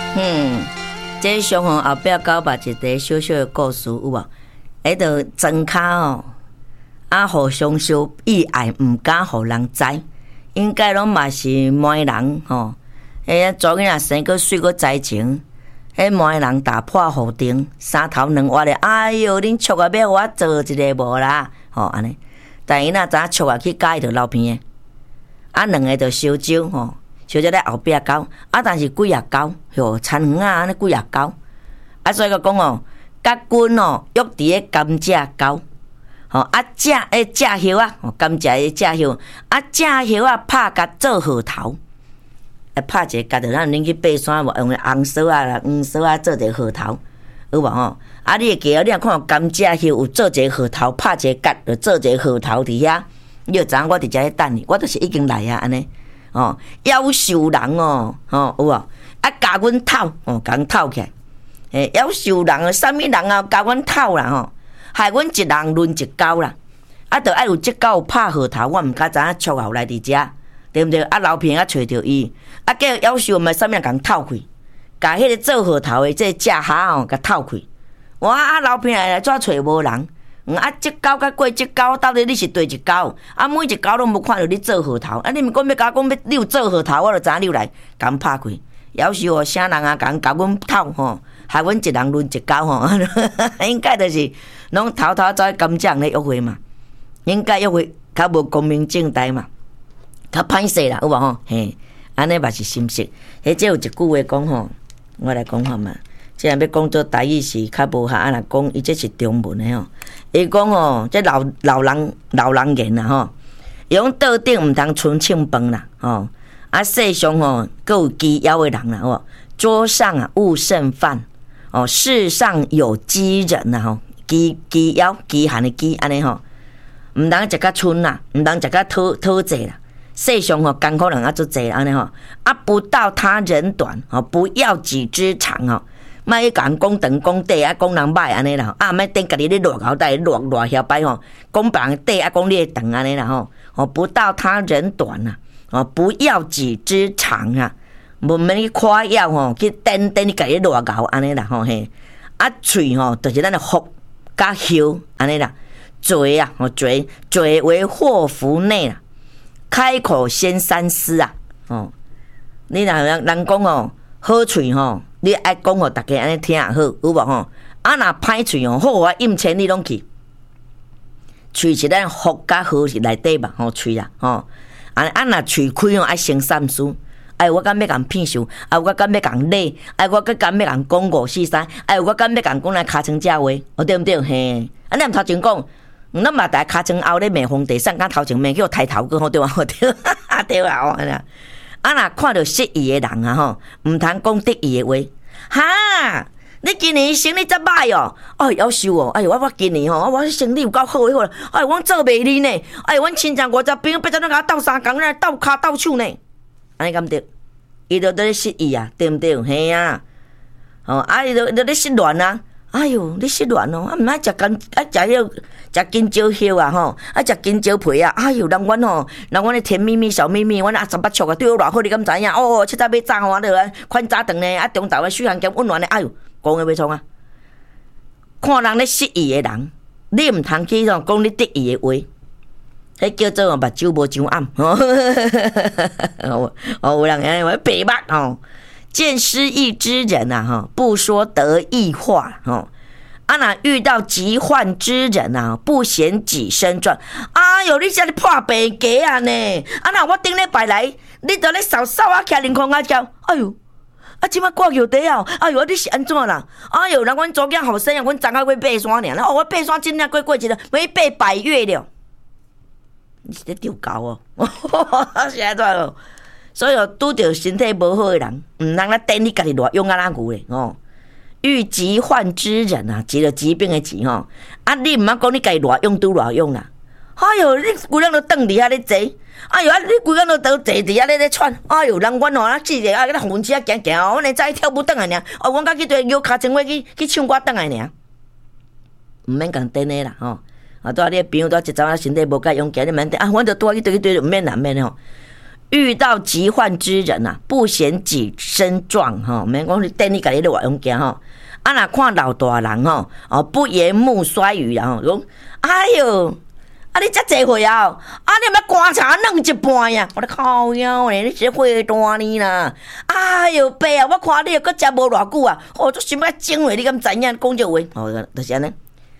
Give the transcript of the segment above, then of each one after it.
这上后壁交把一个小小的故事有无？迄个装卡哦，互相相意爱，毋敢互人知，应该拢嘛是满人吼。查囡仔生个水个知情，迄满人打破互顶，三头两歪的，哎哟，恁笑啊要我做一个无啦，吼安尼。但伊若知影笑啊去甲伊着流鼻的，两个着烧酒吼。小只咧后壁狗，但是几啊狗，哟，田园啊，安尼几啊狗，所以讲哦，甲君哦，约伫个甘蔗狗，吼，蔗叶啊，甘蔗的蔗叶，蔗叶啊，拍甲做河头，拍一个甲着咱恁去爬山无，用红绳啊啦、黄绳啊做一个河头，有无吼？你会记哦，你若看到甘蔗叶有做一个河头，拍一个角，就做一个河头伫遐，你就知影我伫遮咧等你，我就是已经来啊，安尼。夭寿人哦，有无？甲阮偷，甲阮偷起来。夭寿人哦，啥物人啊？甲阮偷啦吼，害阮一人论一狗啦。着爱有即狗拍河头，我毋敢知影撮后来伫遮，对毋对？流片找着伊，叫夭寿嘛，啥物人甲偷去？甲迄个做河头的这蔗虾哦，甲偷去。哇！流片来怎找无人？即狗甲过即狗，到底你是对一狗？每一狗拢无看到你做河头，你毋讲要甲我讲你有做河头，我就知影你有来，甲阮拍开。夭寿哦，啥人啊？甲阮偷吼，害阮一人论一狗吼，应该就是拢偷走去甘蔗咧约会嘛，应该约会较无光明正大嘛，较歹势啦，有无吼？嘿，安尼嘛是心实。这有一句话讲吼，我来讲下嘛。即若要讲做台语是较无效，若讲伊这是中文的吼。伊讲吼，这老人言啦吼，伊讲桌顶毋通存庆饭啦吼，世上吼各有饥枵的人啦吼，桌上勿剩饭世上有饥人啦吼，饥枵饥寒的饥安尼吼，毋通食甲剩啦，毋通食甲讨济啦。世上吼艰苦人足济安尼吼，不到他人短不要己之长吼。莫去甲人讲长讲短讲人歹安尼啦，莫等家己咧热口袋热遐摆吼，讲别人短讲你长安尼啦吼，不到他人短啊，不要己之长啊，无免去夸耀吼，去等你家己热口安尼啦吼嘿，喙吼就是咱的福甲休安尼啦，嘴啊嘴为祸福内啦，开口先三思啊，你若人讲哦好喙吼。你爱讲互大家安尼听也好，有无吼？若歹喙吼，好我应千里拢去。喙是咱福甲好是内底嘛，喙啦，若喙开爱生善事。我敢要共骗受，我敢要共礼，我敢要共讲543，我敢要共讲咱尻川这话，对毋对？嘿，你毋头前讲，咱嘛在尻川后咧骂皇帝，上甲头前骂叫抬头个，对无？对，对啊，若看到失意的人啊吼，毋通讲得意的话。哈，你今年生理真歹哦！夭寿哦！我今年吼，我生理有够好啦！阮做袂哩呢！阮亲戚50朋800人甲我斗相共呢，斗骹斗手呢，安尼敢对？伊就咧失意啊，对毋对？嘿啊！伊就咧失恋啊！你失恋哦！毋爱食食金蕉叶啊吼，食金蕉皮啊！人阮的甜蜜蜜小秘密，阮18撮啊，对我偌好，你敢知影？七早要早吼，款早顿呢，中昼的细汉兼温暖的，讲个要创啊！看人咧失意的人，你毋通去讲你得意的话，迄叫做目睭无上暗。有人安尼话白目吼。见失意之人啊，不说得意话若遇到疾患之人啊，不嫌己身壮。你这里破病鸡啊呢？我顶礼拜来，你就咧扫啊，徛凌空啊叫，即摆挂桥底啊！你是安怎啦？人阮昨囝后生啊，阮昨下要爬山尔，我爬山真正过一日，要爬100月了。你是咧丢狗哦？是安怎咯？所以拄着身体无好的人，毋通咧等你家己偌勇啊哪牛咧遇疾患之人啊，急了疾病的疾吼，你毋通讲你家己偌勇拄偌勇啦。你规人都蹲伫遐咧坐，你规人都坐伫遐咧喘。人阮吼，记者咧红车行行，阮会早跳舞转来尔。阮甲去对摇骹前话去唱歌转来尔，毋免共等的啦拄你朋友拄一早身体无介勇行，你免等阮着拄去对毋免啦，毋免吼。 遇到疾患之人啊，不嫌己身壮哈，免讲你等你家己咧外用行吼。啊，若看老大人吼，不言木衰语啦吼，讲哎哟。啊！你遮济岁啊？啊！你要观察弄一半呀？我咧靠腰咧，你是岁大呢啦？哎哟，爸啊！我看你又搁食无偌久啊！哦，足想要整话，你敢知影讲这话？哦，就是安尼。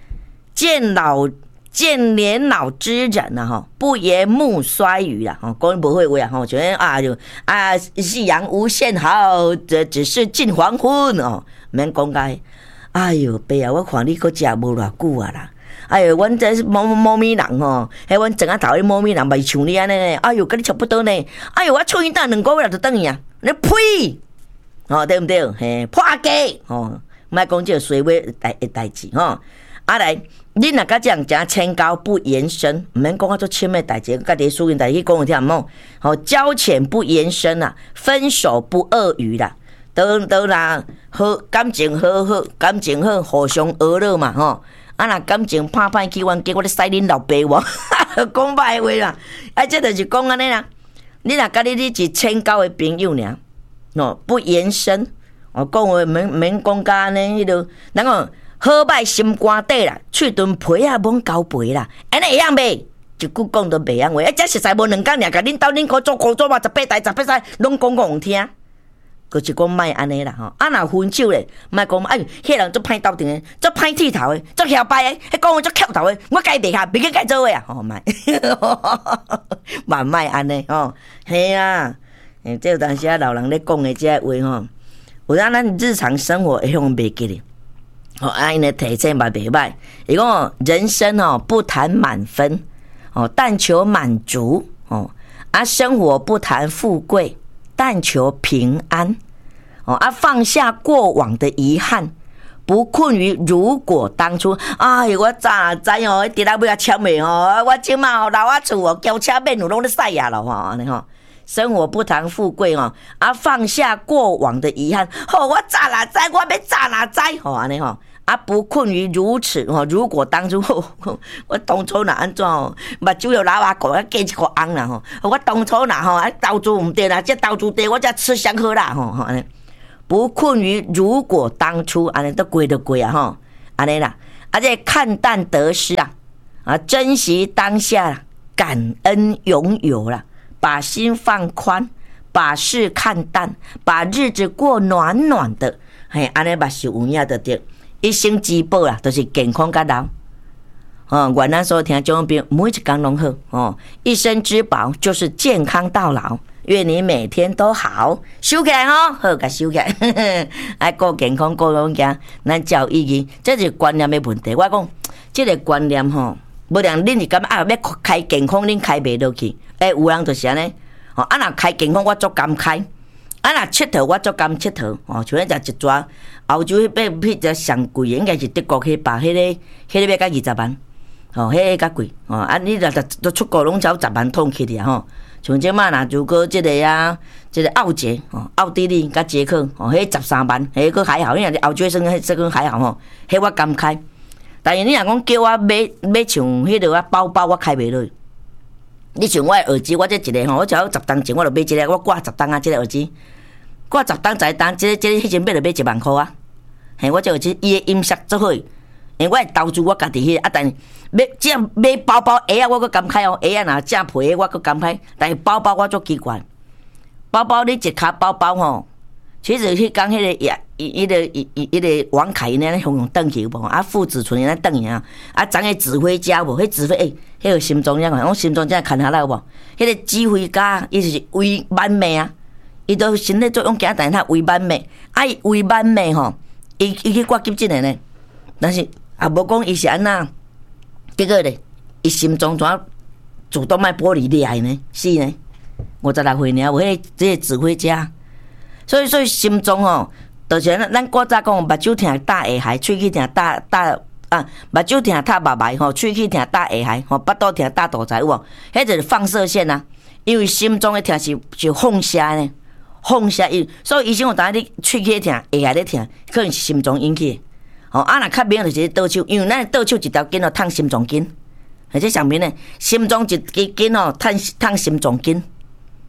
见年老之人啊，吼，不言木衰语啦，吼，讲无会话啊，吼，就夕阳无限好，这只是近黄昏哦，免讲解。哎哟，爸啊！我看你搁食无偌久啊啦。哎哟，阮这猫咪人吼，迄阮整啊头的猫咪人袂像你安尼呢。哎哟，跟你差不多呢。哎哟，我出院等2个月就等去啊。你呸！哦，对不对？嘿，破家哦，莫讲这衰尾代志吼。啊来，你若甲这样讲清高不言深，毋免讲啊做深的代志，甲你输赢代志讲有听无？吼，交浅不言深啊，分手不恶语啦，都啦，好感情好，感情好，互相娱乐嘛吼。啊，若感情歹歹去，阮叫我咧使恁老爸无，讲歹话啦。啊，这就是讲安尼啦。你若甲你是清高的朋友尔，哦，不言深，哦，讲话免讲甲安尼迄落，人讲好歹心肝底啦，喙唇皮啊罔交陪啦，安尼会晓袂？一句讲都袂晓话，这实在无2工尔，甲恁兜恁苦做嘛18代18世，拢讲互听。就是讲莫安尼啦吼，啊若分手咧，莫讲哎，迄人足歹斗阵诶，足歹剃头诶，足嚣摆诶，迄讲话足翘头诶，我家袂下，别去改做伙啊，吼莫，万莫安尼吼，嘿啊，这有当时啊老人咧讲诶这话吼，有当咱日常生活会用袂记哩，吼，啊因诶提醒嘛袂歹，伊讲人生哦不谈满分，哦但求满足，哦啊生活不谈富贵。但求平安，放下过往的遗憾，不困于如果当初。哎，我早知哦，伫咧尾啊签的哦，我即马哦，楼啊厝哦，轿车免有拢咧晒呀咯吼，安尼吼。生活不谈富贵哦，放下过往的遗憾。吼，我早哪知，我要早哪知，吼安尼吼。不困于如此哦。如果当初我当初若安怎哦，目睭又老啊过，加一个红啦吼。我当初若吼，投资唔对啦，这投资对我才吃香喝辣吼安尼。不困于如果当初安尼都过就过啊吼，安尼啦。这看淡得失啊，珍惜当下啦，感恩拥有啦，把心放宽，把事看淡，把日子过暖暖的，嘿，安尼嘛是有影就对。一生之宝啦，就是健康甲老。愿咱所听众朋友每一天拢好哦，一生之宝就是健康到老。愿你每天都好，收起来吼，好甲收起来。爱顾健康，顾拢行，咱才有意义。这是观念的问题。我讲，这个观念吼，无量恁是感觉要开健康，恁开袂落去。有人就是安尼。若开健康，我足敢开。若佚佗，我足敢佚佗。像咱食一抓。澳洲迄只上贵，应该是德国迄把，迄个要甲20万，迄个较贵，你若出国拢超10万通去哩吼。像即马若如果即个奥捷，奥地利甲捷克，迄13万，迄个还好，因为澳洲这个还好吼，迄我敢开。但是你若讲叫我买像迄落包，我开袂落。你像我的耳机，我这一个吼，我只要10当前，我就买一个，我挂10当即个耳机。挂10当11当，这迄前买就买1万块啊！嘿，我这耳机伊的音色足好，因为我会投资我家己迄但是只买包鞋啊，我阁敢开哦，鞋啊若正皮的我阁敢开，但是包我足奇怪，包你一卡包吼，其实迄讲迄个伊个王凯呢，雄雄转去有无？傅子纯那转去啊，昨个指挥家无？迄指挥迄个心脏这样，我心脏这样看下来有无？迄个指挥家，伊就是为万美啊！伊都身体作用简单，他为万美，伊为万美吼，伊去挂急诊的呢，但是无讲伊是安那，结果咧，伊心脏怎主动脉剥离厉害呢？是呢，56岁呢，有迄这个指挥家，所以心脏吼，就是咱古早讲目睭疼打下海，喙齿疼打目睭疼塌目眉吼，喙齿疼打下海吼，巴肚疼打肚臍有无？迄就是放射线啊，因为心脏的疼是放射呢。放射伊，所以医生有当你喙齿疼、下颌咧疼，可能是心脏引起的。若较明就是倒手，因为咱倒手一条筋烫心脏筋，而且上面呢，心脏一根筋烫心脏筋。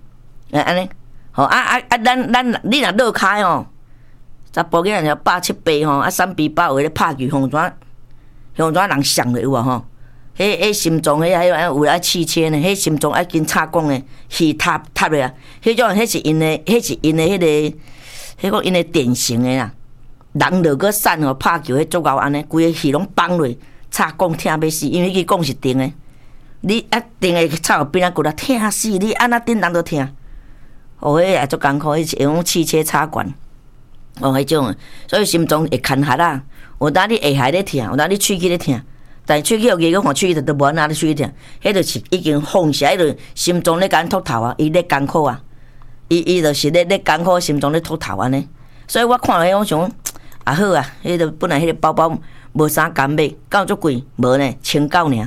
安尼，吼咱你若落开吼，查甫囝就8、7八吼，3比8话咧拍球，红怎人想的有无吼？迄心脏迄有爱气切呢，迄心脏爱紧插管呢，气塌咧啊！迄种迄是因的迄个，迄个因的典型的啦。人落个散吼，拍球迄足够安尼，规个气拢崩落，插管疼要死，因为伊讲是定的。你定的插边仔骨啦，疼死你，安那顶人都疼。哦，迄也足艰苦，迄是用气切插管。哦，迄种，所以心脏会牵下啦。有当你下海咧疼，有当你喙齿咧疼。但喙齿有个看喙齿都无哪咧喙齿疼，迄就是已经放下，迄就心脏咧干脱头啊，伊咧艰苦啊，伊就是咧艰苦，心脏咧脱头安尼。所以我看了我想，啊好啊，迄个本来迄个包包无啥敢买，够足贵，无呢，1900尔。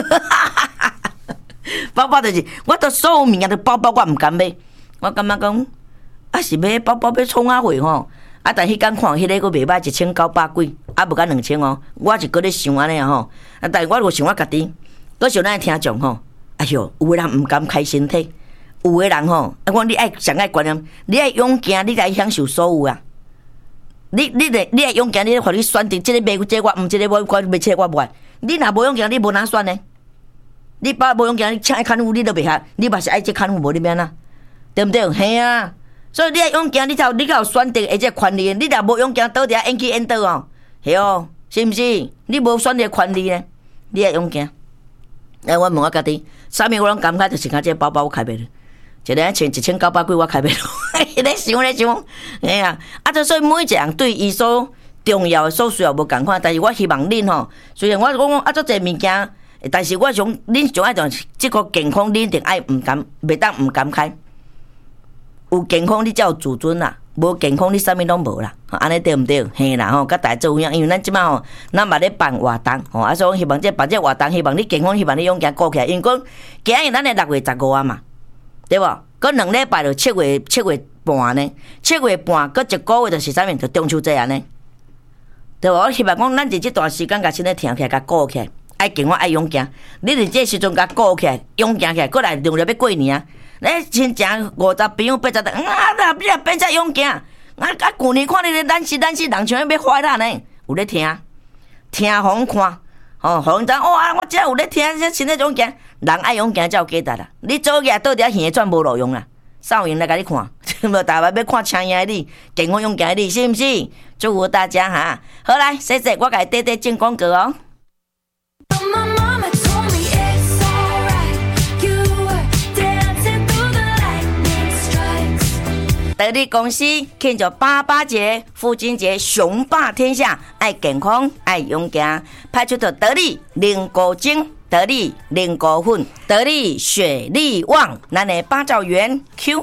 包包就是我都所有物件都包包我毋敢买，我感觉讲啊是买包包要创啊货吼。啊！但迄天看迄个佫袂歹，1900几，啊无甲2000哦。我是佫咧想安尼啊吼，啊但是我想我家己，佫想咱听众吼。哎哟，有个人毋甘开身体，有个人吼，啊我你爱上爱观念，你爱勇敢，你来享受所有啊。你爱勇敢，你互你选择，即个买，即个我毋，即个我买，即个我买。你若无勇敢，你无哪选呢？你把无勇敢，你请爱看护，你都袂晓，你嘛是爱即看护，无你免啊，对毋对？嘿啊！所以你爱勇敢，你才有选择的这权利。你若无勇敢，倒伫演去演倒哦，是哦，是毋是？你无选择权利呢？你爱勇敢。我问我家己，啥物我拢感觉就是讲这包包我开袂了，一个穿1900几我开袂了，咧想，哎呀，啊！所以每一个人对伊所重要、所需要无共款，但是我希望恁吼，虽然我讲啊，足侪物件，但是我想恁上爱就即个健康，恁一定爱毋甘，袂当毋甘开。有健康你才有自尊啦，无健康你啥物拢无啦，安尼对毋对？嘿啦吼，甲大家做样，因为咱即摆吼，咱嘛咧办活动吼，啊所以希望办这活动，希望你健康，希望你勇敢过起来。因为讲今日咱诶6月15啊嘛，对无？佮2礼拜就7月半呢，7月半佮1个月就是啥物？就中秋节安尼，对无？我希望讲咱伫即段时间甲身体挺起来，甲顾起来，爱健康爱勇敢。你伫这时阵甲顾起来，勇敢起来，过来农历要过年啊！咧亲情50朋友80人，你若变遮勇敢，旧年看你咧咱死人像要坏啦呢，有咧听互看，吼，互人知哇，我遮有咧听，这身体勇敢，人爱勇敢才有价值啦。你做嘢倒伫耳转无路用啦，啥有人来甲你看？无大家要看青眼的你，健康勇敢的你，是毋是？祝福大家哈！好来，谢谢我甲你短进广告哦。得力公司庆祝88节、父亲节，雄霸天下，爱健康，爱勇敢，派出的得力灵果精、得力灵果粉、得力雪力旺，咱的八兆元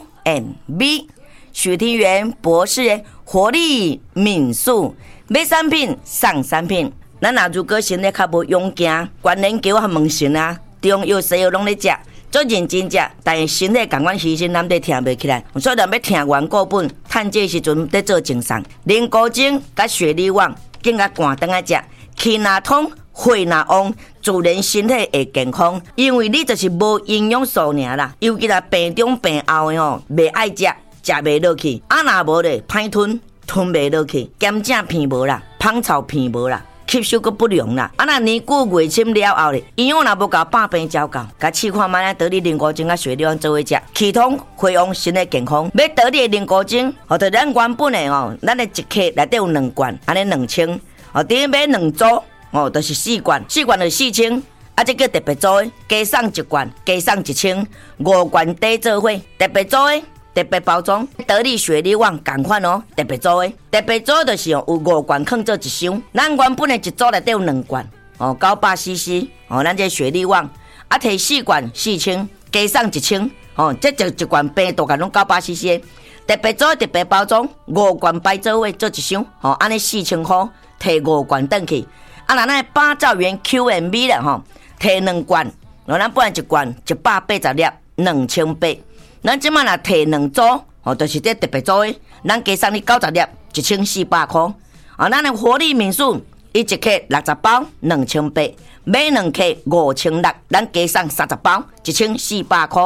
Q&B， 许庭元博士活力敏素，买产品送产品。咱若如果身体较无勇敢，关联球和问神啊，中药西药拢咧食。做认真食，但是身体共阮牺牲，咱得听袂起来。所以咱要听完固本，趁这时阵得做精送。灵果精甲雪力旺，更加寒顿来食，气若通，血若旺，自然身体会健康。因为你就是无营养素尔啦，尤其là病中病后的吼，袂爱食，食袂落去。啊若无咧，歹吞，吞袂落去，咸正片无啦，芳草片无啦。吸收阁不良啦，啊那年久月深了后咧，营养若无够，百病照到。甲试看卖得力灵果精甲雪力旺做伙食，气通血旺，身体健康。要得力的灵果精，或者咱原本的哦，咱的一克内底有2罐，安尼2000，哦，等于买2组，哦，就是4罐，4罐就4000。啊，这叫特别组的，加送1罐，加送1000，5罐底做伙，特别组的。特别包装，得力雪力旺同款哦，特别组的，特别组就是有5罐放做一箱，咱原本的一组内底有2罐哦，900cc 哦，咱这雪力旺啊，摕4罐4000，加送1000哦，这一罐平大概拢900cc， 特别组特别包装，5罐摆做伙做一箱哦，安尼4000块，摕5罐转去，啊，那咱8兆元 Q&B 啦吼，摕2罐，咱本来1罐180粒，2800。咱即摆若摕2组，哦，就是这特别组的，咱加送你90粒，1400块。啊，咱的活力敏素，伊1克60包，2800，买2克5600，咱加送30包，1400块。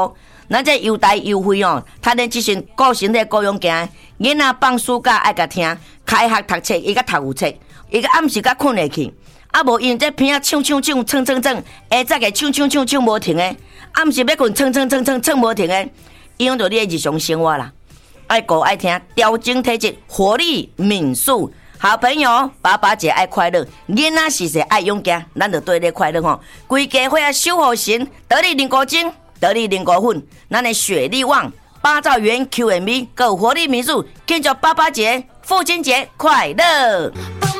咱这优待优惠哦，他咧即阵顾身体顾用行，囡仔放暑假爱甲听，开学读册伊甲读有册，伊甲暗时甲困会去，啊无因这片啊唱，下早个唱无停诶，暗时要困唱无停诶，影响到你诶日常生活啦。爱顾爱听，调整体质，活力敏速。好朋友，爸爸节爱快乐，囡仔是谁爱勇敢，咱就对你快乐吼。规家伙啊守护神，得力灵果精，得力灵果粉，咱的雪力旺8兆元 QMB， 够活力民宿，庆祝爸爸节、父亲节快乐！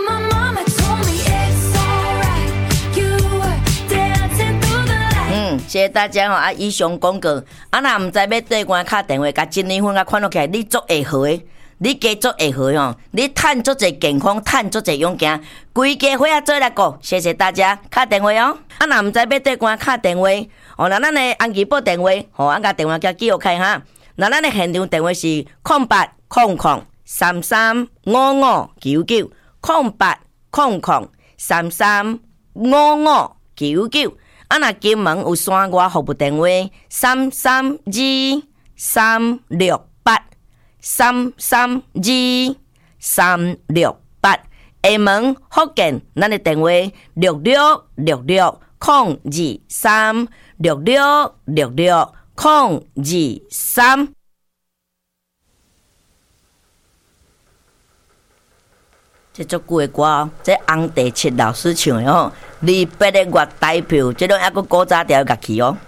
谢谢大家吼，以上广告，若唔知要对我打电话，甲金利粉甲看落起来，你做会好诶。你加做会好吼，你趁足侪健康，趁足侪勇敢，规家伙仔做来过，谢谢大家，打电话哦。若唔知要对我打电话，哦，那咱的安吉报电话，甲电话叫记录开哈。那咱的现场电话是0800335599，0800335599。若金门有线外服务电话332-368。332-368，厦门福建，咱的电话6666023666660223。这足久的歌哦，这洪地七老师唱的吼，200个月台票，这种还佫古早调乐器哦。